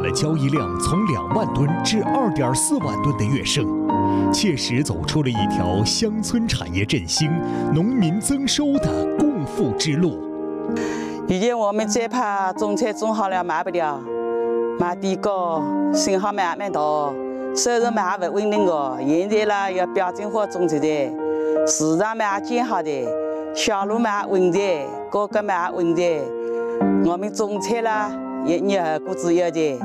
了交易量从2万吨至2.4万吨的跃升，切实走出了一条乡村产业振兴、农民增收的共富之路。 以前我们最怕种菜种好了卖不了，卖地高，信号卖蛮大，收入嘛也不稳定的。现在呢要标准化种植的，市场嘛也建好的，销路嘛稳定，价格嘛稳定。我们种菜啦也顾自由的。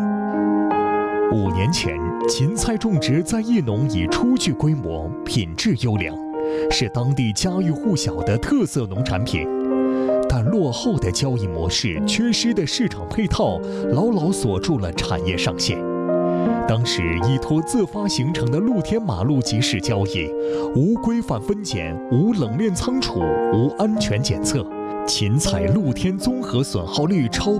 5年前，芹菜种植在义农已初具规模，品质优良，是当地家喻户晓的特色农产品。但落后的交易模式、缺失的市场配套，牢牢锁住了产业上限。当时依托自发形成的露天马路集市交易，无规范分拣，无冷链仓储，无安全检测，芹菜露天综合损耗率超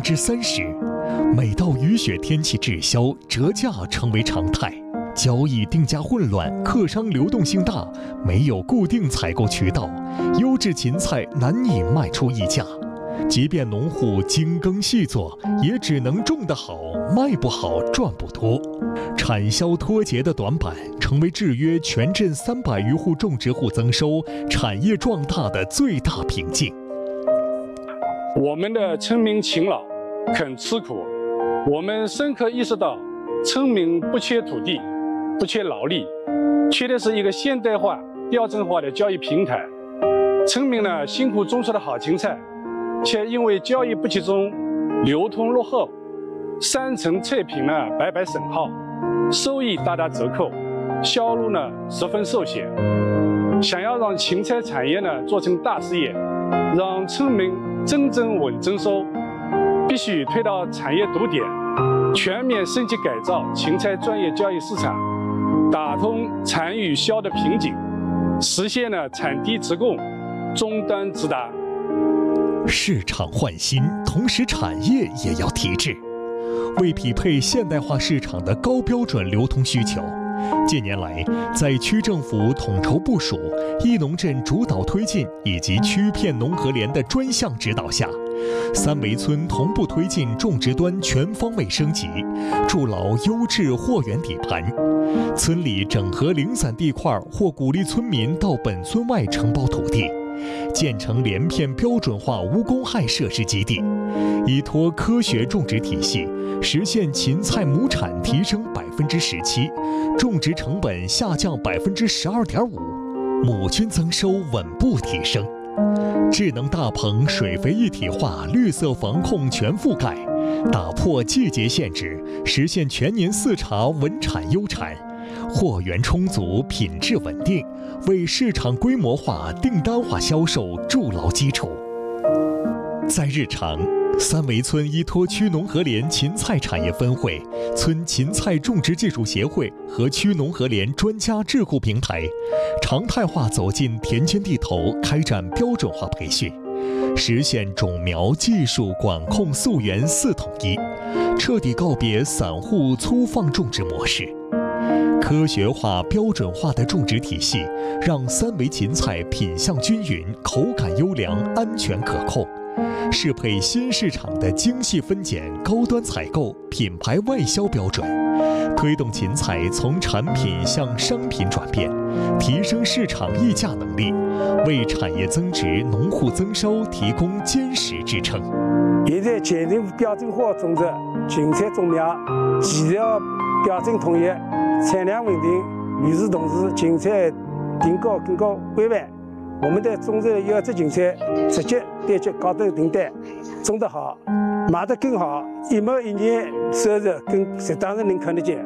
30%。每到雨雪天气滞销，折价成为常态。交易定价混乱，客商流动性大，没有固定采购渠道，优质芹菜难以卖出溢价。即便农户精耕细作，也只能种得好，卖不好，赚不多。产销脱节的短板，成为制约全镇300余户种植户增收、产业壮大的最大瓶颈。 我们的村民勤劳，肯吃苦，我们深刻意识到，村民不缺土地，不缺劳力，缺的是一个现代化、标准化的交易平台。村民呢辛苦种出的好芹菜，却因为交易不集中、流通落后，3层菜品呢白白损耗，收益大打折扣，销路呢十分受限。想要让芹菜产业呢做成大事业，让村民真正稳增收，必须推到产业堵点，全面升级改造芹菜专业交易市场，打通产与销的瓶颈，实现了产地直供、终端直达。 市场换新，同时产业也要提质。为匹配现代化市场的高标准流通需求，近年来，在区政府统筹部署、义农镇主导推进以及区片农合联的专项指导下，3围村同步推进种植端全方位升级，筑牢优质货源底盘。村里整合零散地块或鼓励村民到本村外承包土地，建成连片标准化无公害设施基地，依托科学种植体系，实现芹菜亩产提升17%，种植成本下降12.5%，亩均增收稳步提升。智能大棚水肥一体化，绿色防控全覆盖，打破季节限制，实现全年4茬稳产优产，货源充足，品质稳定，为市场规模化、订单化销售筑牢基础。在日常，3围村依托区农合联芹菜产业分会、村芹菜种植技术协会和区农合联专家智库平台，常态化走进田间地头，开展标准化培训，实现种苗、技术、管控、溯源4统一，彻底告别散户粗放种植模式。科学化、标准化的种植体系，让3围芹菜品相均匀、口感优良、安全可控，适配新市场的精细分拣、高端采购、品牌外销标准，推动芹菜从产品向商品转变，提升市场议价能力，为产业增值、农户增收提供坚实支撑。 现在县政府标准化种植芹菜种苗，技疗标准统一，产量稳定。与此同时，芹菜订购更加规范。我们的种植优质芹菜直接对接高端订单，种得好，卖得更好，一亩一年收入更适当的能看得见。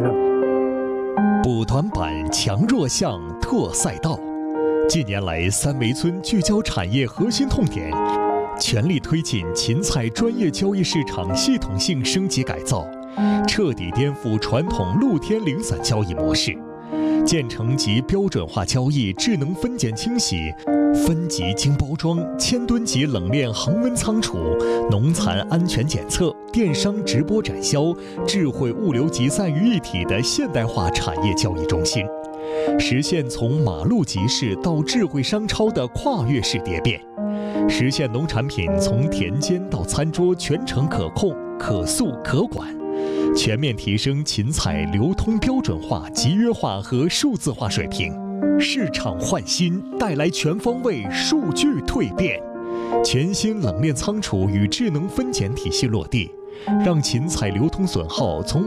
补短板、强弱项、拓赛道。近年来，3围村聚焦产业核心痛点，全力推进芹菜专业交易市场系统性升级改造，彻底颠覆传统露天零散交易模式，建成集标准化交易、智能分拣清洗、分级精包装、1000吨级冷链恒温仓储、农残安全检测、电商直播展销、智慧物流集散于一体的现代化产业交易中心，实现从马路集市到智慧商超的跨越式蝶变，实现农产品从田间到餐桌全程可控、可溯、可管， 全面提升芹菜流通标准化、集约化和数字化水平，市场换新带来全方位数据蜕变。全新冷链仓储与智能分拣体系落地，让芹菜流通损耗从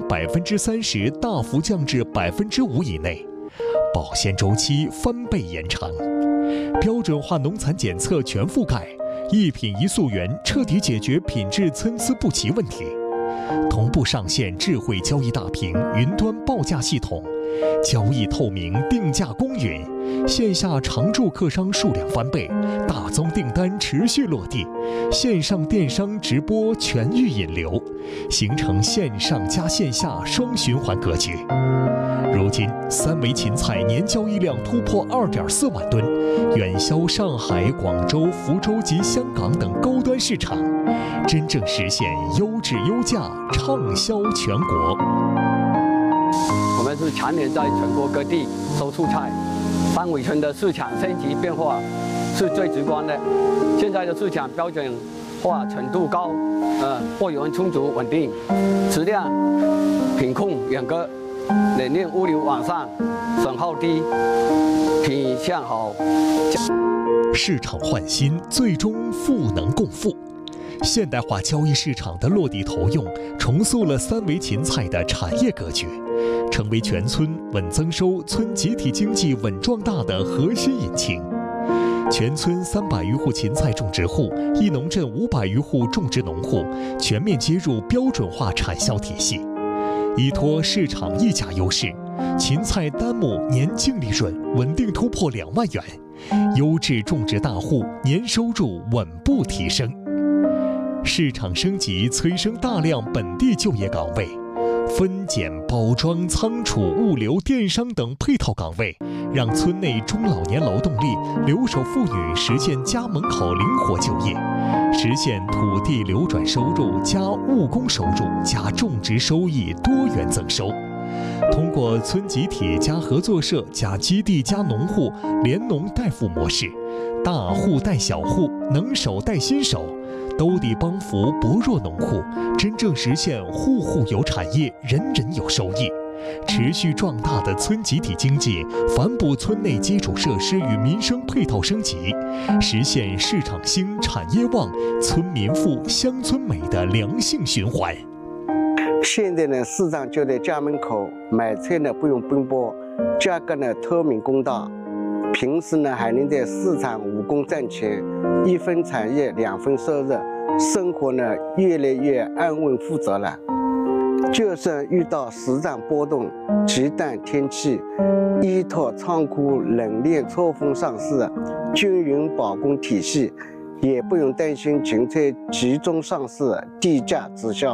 30%大幅降至5%以内，保鲜周期翻倍延长。标准化农残检测全覆盖，一品一溯源彻底解决品质参差不齐问题。同步上线智慧交易大屏、云端报价系统，交易透明，定价公允，线下常驻客商数量翻倍，大宗订单持续落地，线上电商直播全域引流，形成线上加线下双循环格局。如今，三维芹菜年交易量突破2.4万吨，远销上海、广州、福州及香港等高端市场，真正实现优质优价，畅销全国。 我们是常年在全国各地收蔬菜，三维村的市场升级变化是最直观的。现在的市场标准化程度高，货源充足稳定，质量品控严格，冷链物流网上，损耗低，品相好。 市场换新，最终赋能共富。现代化交易市场的落地投用，重塑了三维芹菜的产业格局，成为全村稳增收、村集体经济稳壮大的核心引擎。全村300余户芹菜种植户，一农镇500余户种植农户，全面接入标准化产销体系，依托市场溢价优势，芹菜单亩年净利润稳定突破2万元，优质种植大户年收入稳步提升。市场升级催生大量本地就业岗位，分拣、包装、仓储、物流、电商等配套岗位，让村内中老年劳动力、留守妇女实现家门口灵活就业，实现土地流转收入加务工收入加种植收益多元增收。通过村集体加合作社加基地加农户联农带富模式，大户带小户，能手带新手，兜底帮扶薄弱农户，真正实现户户有产业，人人有收益。持续壮大的村集体经济，反哺村内基础设施与民生配套升级，实现市场兴、产业旺、村民富、乡村美的良性循环。 现在呢，市场就在家门口，买菜呢不用奔波，价格呢透明公道。平时呢还能在市场务工赚钱，1分产业2分收入，生活呢越来越安稳富足了。就算遇到市场波动、极端天气，依托仓库冷链错峰上市、均匀保供体系，也不用担心芹菜集中上市、低价直销。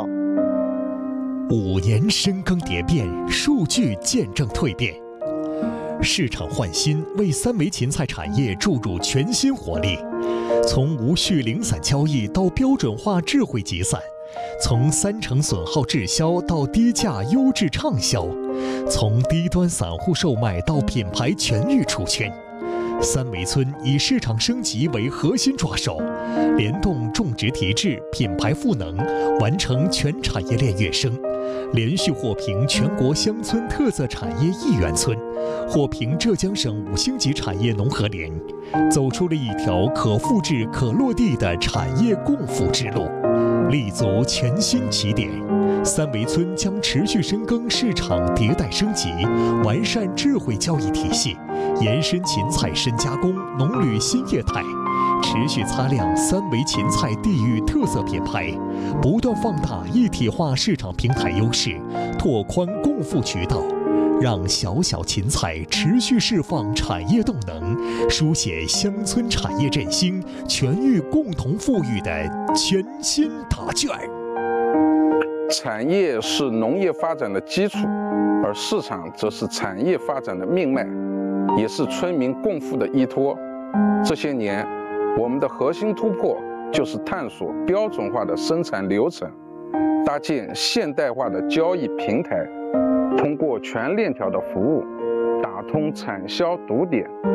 5年深耕蝶变，数据见证蜕变。市场换新为三维芹菜产业注入全新活力，从无序零散交易到标准化智慧集散，从3成损耗滞销到低价优质畅销，从低端散户售卖到品牌全域出圈。三维村以市场升级为核心抓手，联动种植提质、品牌赋能，完成全产业链跃升，连续获评全国乡村特色产业1元村，获评浙江省5星级产业农合联，走出了一条可复制、可落地的产业共富之路，立足全新起点。三维村将持续深耕市场迭代升级，完善智慧交易体系，延伸芹菜深加工、农旅新业态，持续擦亮三维芹菜地域特色品牌，不断放大一体化市场平台优势，拓宽共富渠道，让小小芹菜持续释放产业动能，书写乡村产业振兴、全域共同富裕的全新答卷。 产业是农业发展的基础，而市场则是产业发展的命脉，也是村民共富的依托。这些年，我们的核心突破就是探索标准化的生产流程，搭建现代化的交易平台，通过全链条的服务，打通产销堵点，